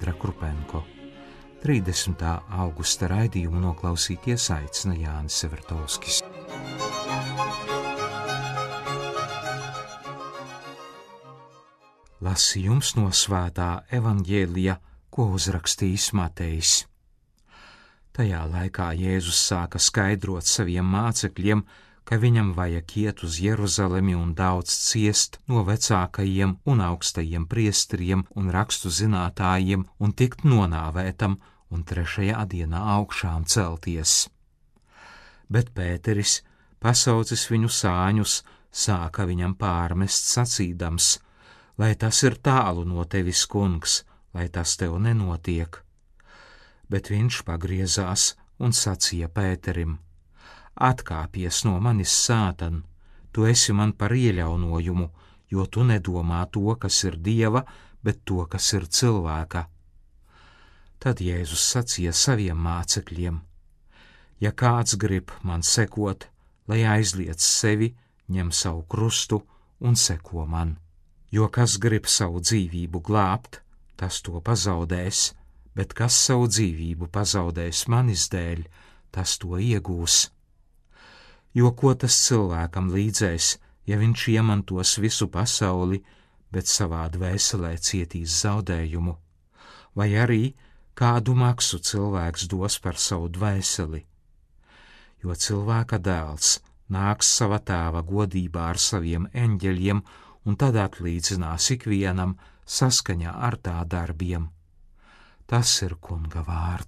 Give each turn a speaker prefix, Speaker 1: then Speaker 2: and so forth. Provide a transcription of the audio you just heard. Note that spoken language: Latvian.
Speaker 1: Aleksandra Krupenko. 30. augusta raidījumu noklausīties aicina Jānis Severtovskis. Lasījums no Svētā evaņģēlija, ko uzrakstījis Matejs. Tajā laikā Jēzus sāka skaidrot saviem mācekļiem, ka viņam vajag iet uz Jeruzalemi un daudz ciest no vecākajiem un augstajiem priesteriem un rakstu zinātājiem un tikt nonāvētam un 3. dienā augšām celties. Bet Pēteris, pasaucis viņu sāņus, sāka viņam pārmest sacīdams: lai tas ir tālu no tevis, kungs, lai tas tev nenotiek. Bet viņš pagriezās un sacīja Pēterim: atkāpies no manis, Sātan, tu esi man par ieļaunojumu, jo tu nedomā to, kas ir Dieva, bet to, kas ir cilvēka. Tad Jēzus sacīja saviem mācekļiem: ja kāds grib man sekot, lai aizliec sevi, ņem savu krustu un seko man. Jo kas grib savu dzīvību glābt, tas to pazaudēs, bet kas savu dzīvību pazaudēs manis dēļ, tas to iegūs. Jo ko tas cilvēkam līdzēs, ja viņš iemantos visu pasauli, bet savā dvēselē cietīs zaudējumu? Vai arī kādu maksu cilvēks dos par savu dvēseli? Jo cilvēka dēls nāks sava tēva godībā ar saviem eņģeļiem un tad atlīdzinās ikvienam saskaņā ar tā darbiem. Tas ir Kunga vārds.